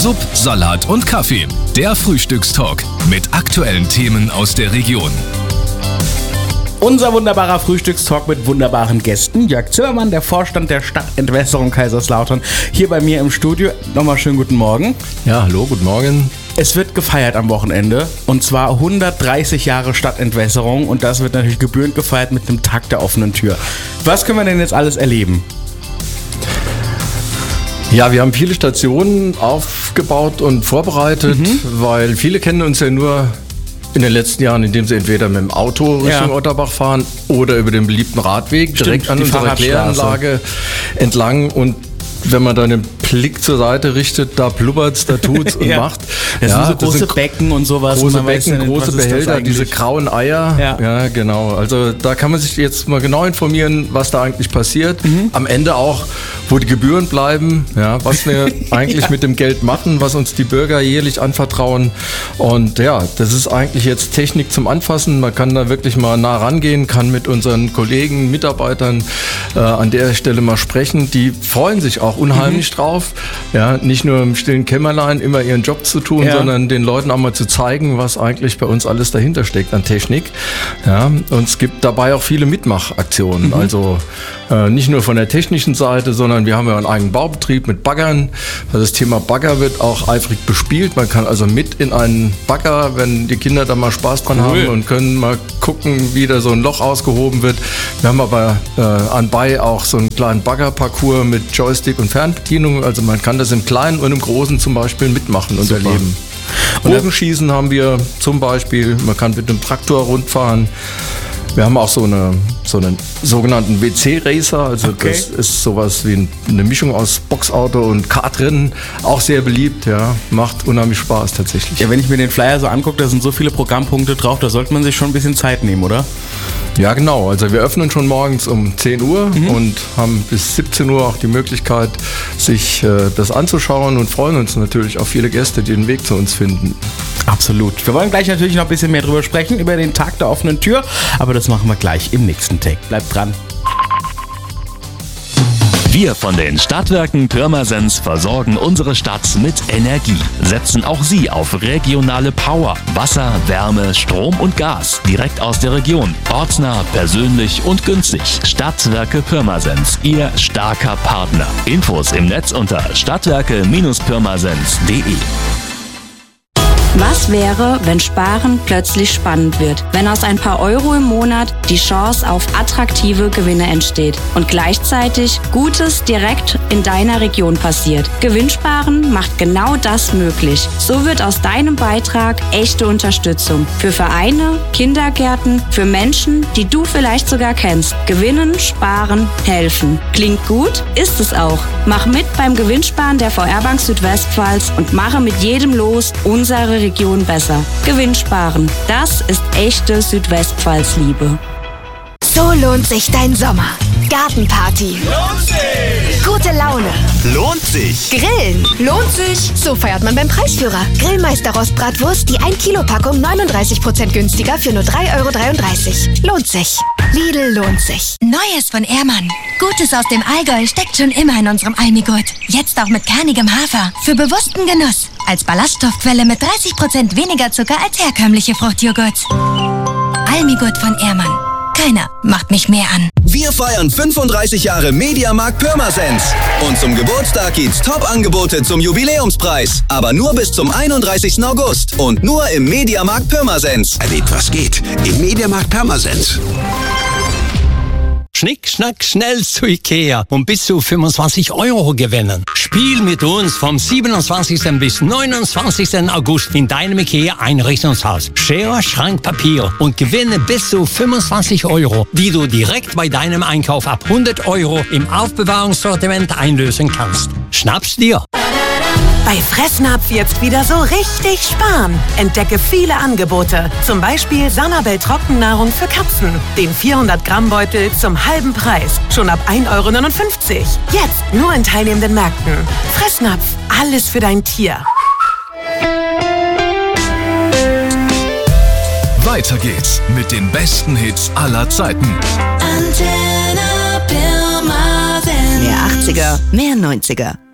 Sub, Salat und Kaffee. Der Frühstückstalk mit aktuellen Themen aus der Region. Unser wunderbarer Frühstückstalk mit wunderbaren Gästen. Jörg Zimmermann, der Vorstand der Stadtentwässerung Kaiserslautern, hier bei mir im Studio. Nochmal schönen guten Morgen. Ja, hallo, guten Morgen. Es wird gefeiert am Wochenende und zwar 130 Jahre Stadtentwässerung und das wird natürlich gebührend gefeiert mit dem Tag der offenen Tür. Was können wir denn jetzt alles erleben? Ja, wir haben viele Stationen aufgebaut und vorbereitet, weil viele kennen uns ja nur in den letzten Jahren, indem sie entweder mit dem Auto Richtung Otterbach fahren oder über den beliebten Radweg direkt an unserer Kläranlage entlang. Und wenn man dann den Blick zur Seite richtet, da blubbert's, da tut's und macht. Das sind so große Becken und sowas. Große Becken, große Behälter, diese grauen Eier. Ja, genau. Also da kann man sich jetzt mal genau informieren, was da eigentlich passiert. Am Ende auch, wo die Gebühren bleiben, was wir eigentlich mit dem Geld machen, was uns die Bürger jährlich anvertrauen. Und ja, das ist eigentlich jetzt Technik zum Anfassen. Man kann da wirklich mal nah rangehen, kann mit unseren Kollegen, Mitarbeitern an der Stelle mal sprechen. Die freuen sich auch unheimlich drauf, nicht nur im stillen Kämmerlein immer ihren Job zu tun, sondern den Leuten auch mal zu zeigen, was eigentlich bei uns alles dahinter steckt an Technik. Ja, und es gibt dabei auch viele Mitmachaktionen, also nicht nur von der technischen Seite, sondern wir haben ja einen eigenen Baubetrieb mit Baggern. Das Thema Bagger wird auch eifrig bespielt. Man kann also mit in einen Bagger, wenn die Kinder da mal Spaß dran haben und können mal gucken, wie da so ein Loch ausgehoben wird. Wir haben aber anbei auch so einen kleinen Baggerparcours mit Joystick und Fernbedienung. Also man kann das im Kleinen und im Großen zum Beispiel mitmachen und erleben. Bogenschießen haben wir zum Beispiel. Man kann mit einem Traktor rundfahren. Wir haben auch so einen sogenannten WC-Racer, also das ist sowas wie eine Mischung aus Boxauto und Kartrennen, auch sehr beliebt, macht unheimlich Spaß tatsächlich. Ja, wenn ich mir den Flyer so angucke, da sind so viele Programmpunkte drauf, da sollte man sich schon ein bisschen Zeit nehmen, oder? Ja, genau, also wir öffnen schon morgens um 10 Uhr und haben bis 17 Uhr auch die Möglichkeit, sich das anzuschauen und freuen uns natürlich auf viele Gäste, die den Weg zu uns finden. Absolut. Wir wollen gleich natürlich noch ein bisschen mehr drüber sprechen, über den Tag der offenen Tür, aber das machen wir gleich im nächsten Take. Bleibt dran. Wir von den Stadtwerken Pirmasens versorgen unsere Stadt mit Energie. Setzen auch Sie auf regionale Power, Wasser, Wärme, Strom und Gas direkt aus der Region. Ortsnah, persönlich und günstig. Stadtwerke Pirmasens, Ihr starker Partner. Infos im Netz unter stadtwerke-pirmasens.de. Was wäre, wenn Sparen plötzlich spannend wird? Wenn aus ein paar Euro im Monat die Chance auf attraktive Gewinne entsteht und gleichzeitig Gutes direkt in deiner Region passiert. Gewinnsparen macht genau das möglich. So wird aus deinem Beitrag echte Unterstützung für Vereine, Kindergärten, für Menschen, die du vielleicht sogar kennst. Gewinnen, sparen, helfen. Klingt gut? Ist es auch. Mach mit beim Gewinnsparen der VR Bank Südwestpfalz und mache mit jedem Los unsere Region besser. Gewinnsparen. Das ist echte Südwestpfalz-Liebe. So lohnt sich dein Sommer. Gartenparty. Lohnt sich! Gute Laune. Lohnt sich! Grillen. Lohnt sich. So feiert man beim Preisführer. Grillmeister Rostbratwurst, die 1 Kilo Packung 39% günstiger für nur 3,33 Euro. Lohnt sich. Lidl lohnt sich. Neues von Ehrmann. Gutes aus dem Allgäu steckt schon immer in unserem Almigurt. Jetzt auch mit kernigem Hafer. Für bewussten Genuss. Als Ballaststoffquelle mit 30% weniger Zucker als herkömmliche Fruchtjoghurt. Almigurt von Ehrmann. Keiner macht mich mehr an. Wir feiern 35 Jahre Mediamarkt Pirmasens. Und zum Geburtstag gibt's Top-Angebote zum Jubiläumspreis. Aber nur bis zum 31. August. Und nur im Mediamarkt Pirmasens. Erlebt, was geht im Mediamarkt Pirmasens. Schnick, schnack, schnell zu Ikea und bis zu 25 Euro gewinnen. Spiel mit uns vom 27. bis 29. August in deinem Ikea-Einrichtungshaus. Schere, Schrank, Papier und gewinne bis zu 25 Euro, die du direkt bei deinem Einkauf ab 100 Euro im Aufbewahrungssortiment einlösen kannst. Schnapp's dir! Bei Fressnapf jetzt wieder so richtig sparen. Entdecke viele Angebote. Zum Beispiel Sanabel Trockennahrung für Katzen. Den 400-Gramm-Beutel zum halben Preis. Schon ab 1,59 Euro. Jetzt nur in teilnehmenden Märkten. Fressnapf. Alles für dein Tier. Weiter geht's mit den besten Hits aller Zeiten. Antenne Pirmasens. Mehr 80er, mehr 90er.